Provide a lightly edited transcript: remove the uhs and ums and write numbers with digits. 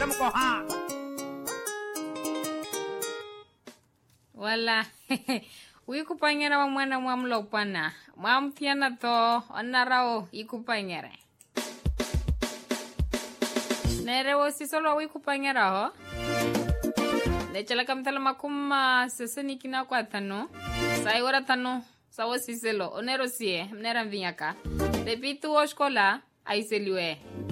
mko ha. Wala. Wikupanyera wa mwana mwamlopana. Mwamtiana to onarao ikupanyere. Nere wo sisolo wikupanyera ho. Nechala kamtala makuma seseni kina kwa tano. Sai ora tano. Sawo siselo. Onero sie. Mnera mvinyaka. Repitu o escola. Aí se liu é.